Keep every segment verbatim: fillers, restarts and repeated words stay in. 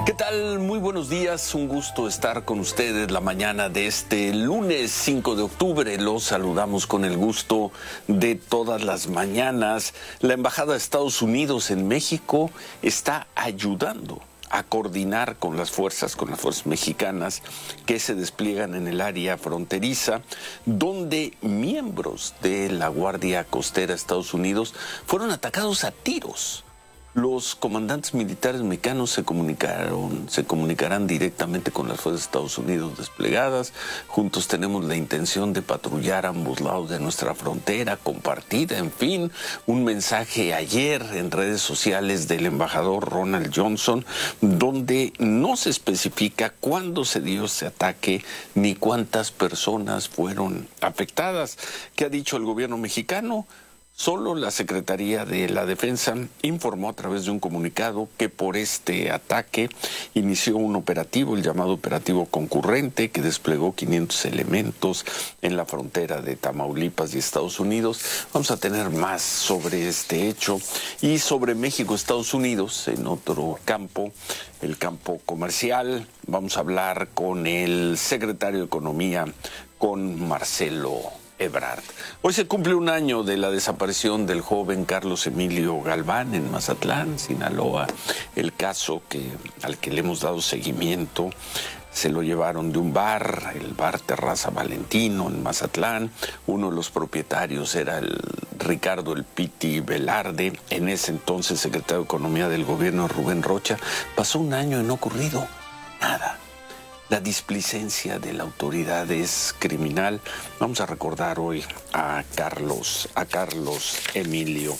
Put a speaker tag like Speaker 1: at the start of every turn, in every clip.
Speaker 1: ¿Qué tal? Muy buenos días, un gusto estar con ustedes la mañana de este lunes cinco de octubre. Los saludamos con el gusto de todas las mañanas. La Embajada de Estados Unidos en México está ayudando a coordinar con las fuerzas, con las fuerzas mexicanas que se despliegan en el área fronteriza, donde miembros de la Guardia Costera de Estados Unidos fueron atacados a tiros. Los comandantes militares mexicanos se comunicaron, se comunicarán directamente con las fuerzas de Estados Unidos desplegadas. Juntos tenemos la intención de patrullar a ambos lados de nuestra frontera compartida. En fin, un mensaje ayer en redes sociales del embajador Ronald Johnson, donde no se especifica cuándo se dio ese ataque ni cuántas personas fueron afectadas. ¿Qué ha dicho el gobierno mexicano? Solo la Secretaría de la Defensa informó a través de un comunicado que por este ataque inició un operativo, el llamado operativo concurrente, que desplegó quinientos elementos en la frontera de Tamaulipas y Estados Unidos. Vamos a tener más sobre este hecho y sobre México-Estados Unidos en otro campo, el campo comercial. Vamos a hablar con el secretario de Economía, con Marcelo Ebrard. Hoy se cumple un año de la desaparición del joven Carlos Emilio Galván en Mazatlán, Sinaloa. El caso que, al que le hemos dado seguimiento, se lo llevaron de un bar, el bar Terraza Valentino en Mazatlán. Uno de los propietarios era el Ricardo El Piti Velarde, en ese entonces secretario de Economía del gobierno Rubén Rocha. Pasó un año y no ha ocurrido nada. La displicencia de la autoridad es criminal. Vamos a recordar hoy a Carlos, a Carlos Emilio.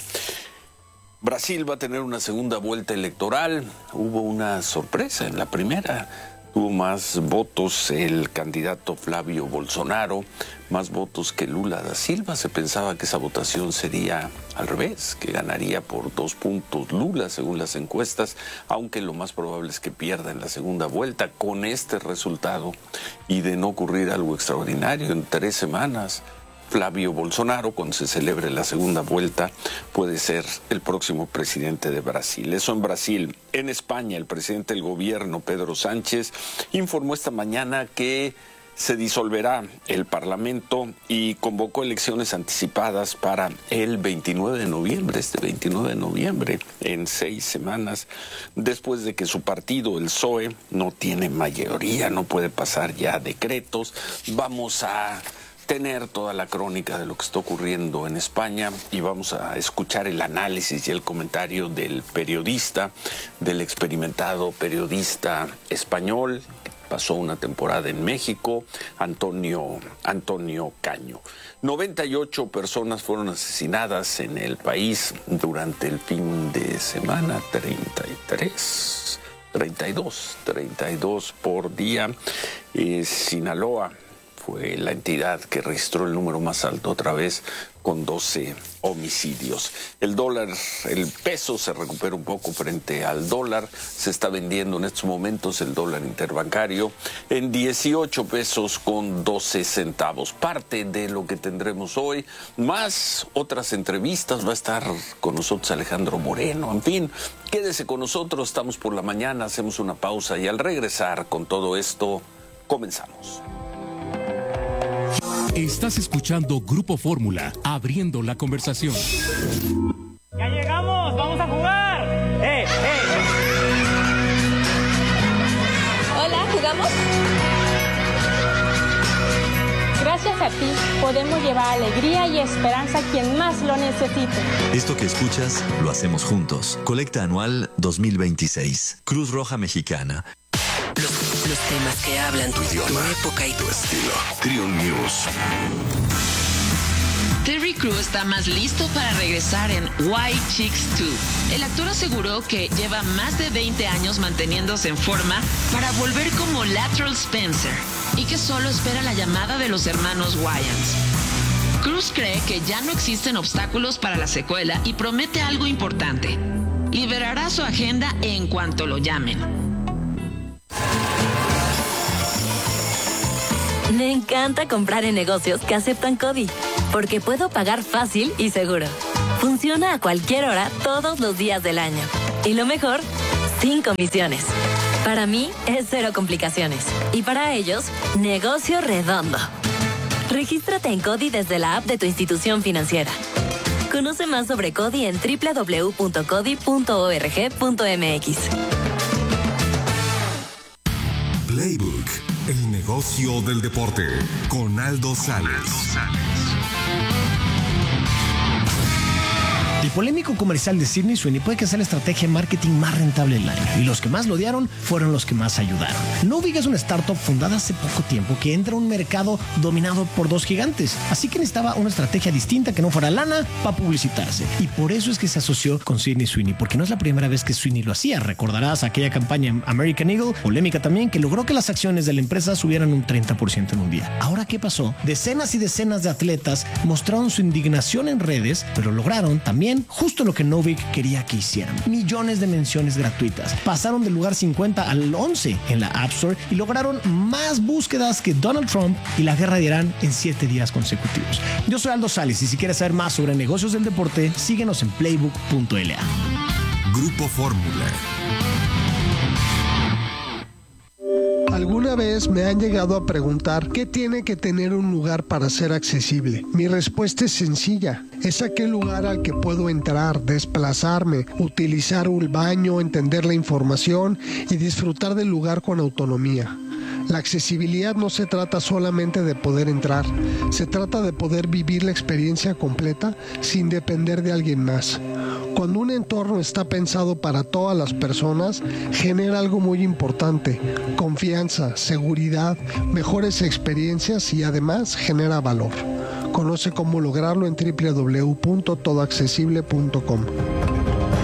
Speaker 1: Brasil va a tener una segunda vuelta electoral. Hubo una sorpresa en la primera. Tuvo más votos el candidato Flavio Bolsonaro, más votos que Lula da Silva. Se pensaba que esa votación sería al revés, que ganaría por dos puntos Lula según las encuestas, aunque lo más probable es que pierda en la segunda vuelta. Con este resultado, y de no ocurrir algo extraordinario, en tres semanas Flavio Bolsonaro, cuando se celebre la segunda vuelta, puede ser el próximo presidente de Brasil. Eso en Brasil. En España, el presidente del gobierno, Pedro Sánchez, informó esta mañana que se disolverá el Parlamento y convocó elecciones anticipadas para el veintinueve de noviembre, este veintinueve de noviembre, en seis semanas, después de que su partido, el P S O E, no tiene mayoría, no puede pasar ya decretos. Vamos a tener toda la crónica de lo que está ocurriendo en España y vamos a escuchar el análisis y el comentario del periodista, del experimentado periodista español que pasó una temporada en México, Antonio, Antonio Caño. noventa y ocho personas fueron asesinadas en el país durante el fin de semana, treinta y tres, treinta y dos, treinta y dos por día. Eh, Sinaloa fue la entidad que registró el número más alto otra vez, con doce homicidios. El dólar, el peso se recupera un poco frente al dólar. Se está vendiendo en estos momentos el dólar interbancario en dieciocho pesos con doce centavos. Parte de lo que tendremos hoy, más otras entrevistas. Va a estar con nosotros Alejandro Moreno. En fin, quédese con nosotros. Estamos por la mañana, hacemos una pausa y al regresar con todo esto, comenzamos.
Speaker 2: Estás escuchando Grupo Fórmula, abriendo la conversación.
Speaker 3: ¡Ya llegamos! ¡Vamos a jugar! ¡Eh, eh!
Speaker 4: Hola, ¿jugamos? Gracias a ti, podemos llevar alegría y esperanza a quien más lo necesite.
Speaker 5: Esto que escuchas, lo hacemos juntos. Colecta anual dos mil veintiséis. Cruz Roja Mexicana.
Speaker 6: Los, los temas que hablan tu idioma, tu época y tu estilo.
Speaker 7: Trio News.
Speaker 8: Terry Crews está más listo para regresar en White Chicks dos. El actor aseguró que lleva más de veinte años manteniéndose en forma para volver como Latrell Spencer y que solo espera la llamada de los hermanos Wayans. Crews cree que ya no existen obstáculos para la secuela y promete algo importante: liberará su agenda en cuanto lo llamen.
Speaker 9: Me encanta comprar en negocios que aceptan Cody, porque puedo pagar fácil y seguro. Funciona a cualquier hora, todos los días del año. Y lo mejor, sin comisiones. Para mí es cero complicaciones. Y para ellos, negocio redondo. Regístrate en CODI desde la app de tu institución financiera. Conoce más sobre CODI en doble u doble u doble u punto codi punto org punto m x.
Speaker 7: Playbook, el negocio del deporte, con Aldo Sales.
Speaker 10: El polémico comercial de Sydney Sweeney puede que sea la estrategia de marketing más rentable del año, y los que más lo odiaron fueron los que más ayudaron. Novig es una startup fundada hace poco tiempo que entra a un mercado dominado por dos gigantes, así que necesitaba una estrategia distinta que no fuera lana para publicitarse, y por eso es que se asoció con Sydney Sweeney, porque no es la primera vez que Sweeney lo hacía. Recordarás aquella campaña American Eagle, polémica también, que logró que las acciones de la empresa subieran un treinta por ciento en un día. Ahora, ¿qué pasó? Decenas y decenas de atletas mostraron su indignación en redes, pero lograron también justo lo que Novig quería que hicieran: millones de menciones gratuitas. Pasaron del lugar cincuenta al once en la App Store y lograron más búsquedas que Donald Trump y la guerra de Irán en siete días consecutivos. Yo soy Aldo Sales, y si quieres saber más sobre negocios del deporte, síguenos en playbook punto l a.
Speaker 7: Grupo Fórmula.
Speaker 11: Alguna vez me han llegado a preguntar qué tiene que tener un lugar para ser accesible. Mi respuesta es sencilla: es aquel lugar al que puedo entrar, desplazarme, utilizar un baño, entender la información y disfrutar del lugar con autonomía. La accesibilidad no se trata solamente de poder entrar, se trata de poder vivir la experiencia completa sin depender de alguien más. Cuando un entorno está pensado para todas las personas, genera algo muy importante: confianza, seguridad, mejores experiencias y además genera valor. Conoce cómo lograrlo en doble u doble u doble u punto todo accesible punto com.